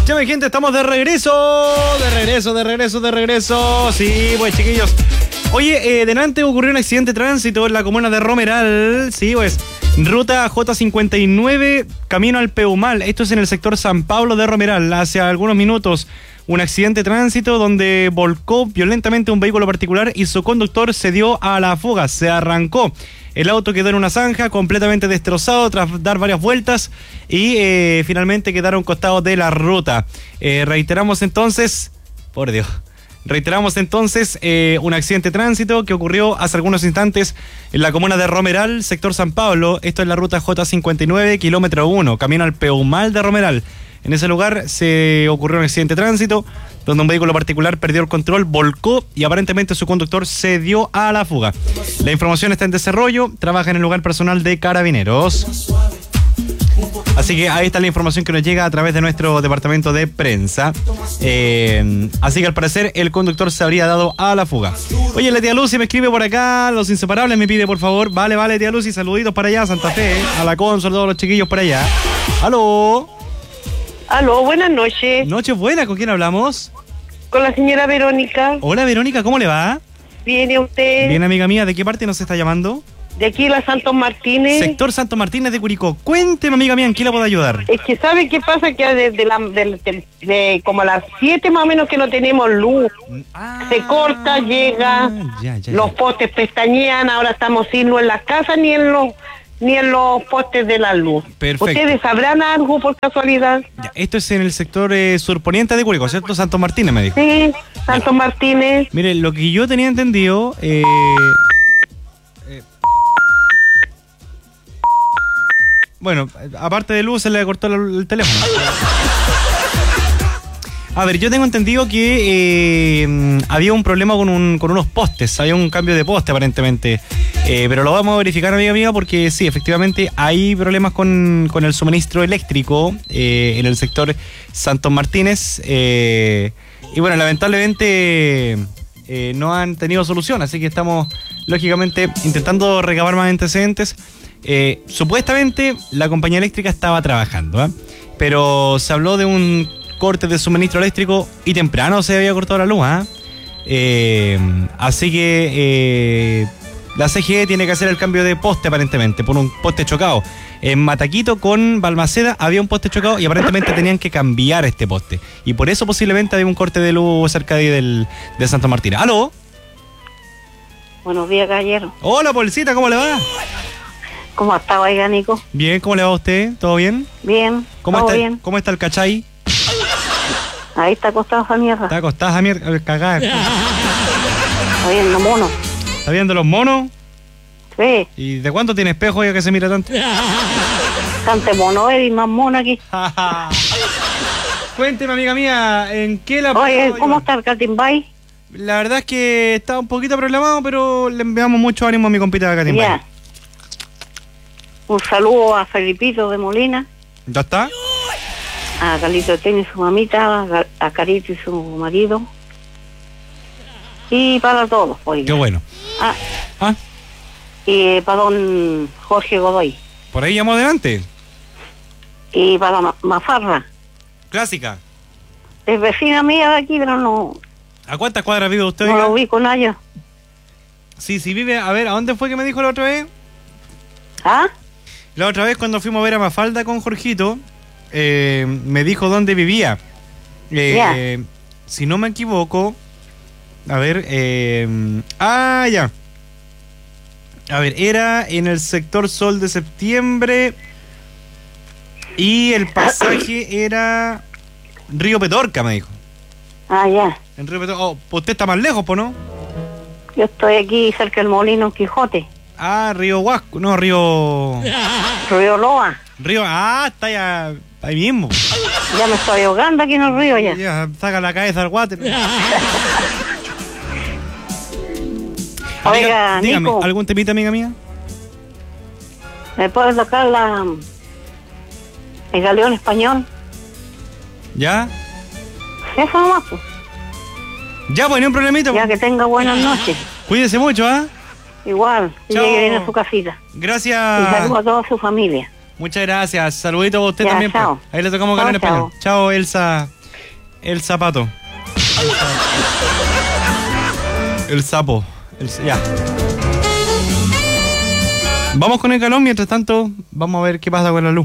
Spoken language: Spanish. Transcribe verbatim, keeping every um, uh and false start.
Ya mi gente, estamos de regreso, de regreso, de regreso, de regreso. Sí, pues chiquillos. Oye, eh, delante ocurrió un accidente de tránsito en la comuna de Romeral. Sí, pues, ruta J cincuenta y nueve, camino al Peumal. Esto es en el sector San Pablo de Romeral. Hace algunos minutos, un accidente de tránsito donde volcó violentamente un vehículo particular y su conductor se dio a la fuga, se arrancó. El auto quedó en una zanja completamente destrozado tras dar varias vueltas y eh, finalmente quedaron costados de la ruta. Eh, reiteramos entonces, por Dios, reiteramos entonces eh, un accidente de tránsito que ocurrió hace algunos instantes en la comuna de Romeral, sector San Pablo. Esto es la ruta J cincuenta y nueve, kilómetro uno, camino al Peumal de Romeral. En ese lugar se ocurrió un accidente de tránsito donde un vehículo particular perdió el control, volcó y aparentemente su conductor se dio a la fuga. La información está en desarrollo, trabaja en el lugar personal de Carabineros. Así que ahí está la información que nos llega a través de nuestro departamento de prensa. Eh, así que al parecer el conductor se habría dado a la fuga. Oye, la tía Lucy me escribe por acá, Los Inseparables me pide por favor. Vale, vale, tía Lucy, saluditos para allá, Santa Fe, a la Consul, todos los chiquillos por allá. ¡Aló! Aló, buenas noches. Noches buenas, ¿con quién hablamos? Con la señora Verónica. Hola Verónica, ¿cómo le va? ¿Viene usted? Bien, amiga mía, ¿de qué parte nos está llamando? De aquí, la Santos Martínez. Sector Santos Martínez de Curicó. Cuénteme, amiga mía, ¿en qué la puedo ayudar? Es que ¿sabe qué pasa? Que desde la, de, de, de como a las siete más o menos que no tenemos luz. Ah, se corta, llega, ya, ya, los ya. postes pestañean, ahora estamos sin luz en las casas ni en los ni en los postes de la luz. Perfecto. ¿Ustedes sabrán algo por casualidad? Ya, esto es en el sector eh, surponiente de Curicó, ¿cierto? Santos Martínez, me dijo. Sí, Santos Martínez. Mire, lo que yo tenía entendido... Eh, eh, bueno, aparte de luz, se le cortó el, el teléfono. A ver, yo tengo entendido que eh, había un problema con, un, con unos postes, había un cambio de poste aparentemente, eh, pero lo vamos a verificar, amiga amiga, porque sí, efectivamente hay problemas con, con el suministro eléctrico eh, en el sector Santos Martínez, eh, y bueno, lamentablemente eh, no han tenido solución, así que estamos lógicamente intentando recabar más antecedentes. Eh, supuestamente la compañía eléctrica estaba trabajando, ¿eh? Pero se habló de un corte de suministro eléctrico y temprano se había cortado la luz, ¿eh? Eh, así que eh, la C G E tiene que hacer el cambio de poste aparentemente por un poste chocado. En Mataquito con Balmaceda había un poste chocado y aparentemente tenían que cambiar este poste y por eso posiblemente había un corte de luz cerca de, del, de Santa Martina. ¿Aló? Buenos días, caballero. Hola, Polcita, ¿cómo le va? ¿Cómo ha estado, oiga, Nico? Bien, ¿cómo le va a usted? ¿Todo bien? Bien, ¿Cómo todo está, bien. ¿Cómo está el cachai? Ahí está acostado esa mierda. Está acostada, mierda, cagada. Está viendo mono. ¿Está viendo los monos? Sí, ¿Y de cuánto tiene espejo ya que se mira tanto? bastante mono, y más mono aquí. Cuénteme, amiga mía, ¿en qué la Oye, puedo ¿cómo ayudar? está el Catimbay? La verdad es que está un poquito problemado, pero le enviamos mucho ánimo a mi compita de Catimbay. Ya. Un saludo a Felipito de Molina, ¿Ya está? a Carlito Teni y su mamita, a a Carito y su marido. Y para todos, oiga. Qué bueno. Ah, Ah, y para don Jorge Godoy. por ahí llamó adelante. Y para Ma- Mafarra. Clásica. Es vecina mía de aquí, pero no, ¿A cuántas cuadras vive usted? no oiga? lo ubico en ella. Sí, sí, vive. A ver, ¿a dónde fue que me dijo la otra vez? ¿Ah? La otra vez cuando fuimos a ver a Mafalda con Jorgito, eh, me dijo dónde vivía. Eh, Ya. Si no me equivoco, a ver, eh, ah, ya. A ver, era en el sector Sol de Septiembre y el pasaje era Río Petorca, me dijo. Ah, ya. En Río Petorca. Oh, usted está más lejos, ¿po no? Yo estoy aquí cerca del Molino Quijote. Ah, Río Huasco, no, Río... Río Loa. Río, ah, está ya ahí mismo. Ya me estoy ahogando aquí en el río ya. Ya, saca la cabeza al water. Oiga, dígame, Nico, ¿algún temita, amiga mía? ¿me puedes tocar la el galeón español? ¿Ya? Eso nomás, pues. Ya, pues, ni un problemita. Ya pues. que tenga buenas noches. Cuídese mucho, ¿ah? Igual, que Chao. llegue bien a su casita. Y Gracias. saludos a toda su familia. Muchas gracias. Saludito a usted Ya, también. chao. pues. Ahí le tocamos Chao, galeón español. chao. Chao, Elsa. el zapato. El sapo. El, ya. Vamos con el calor, mientras tanto, vamos a ver qué pasa con la luz.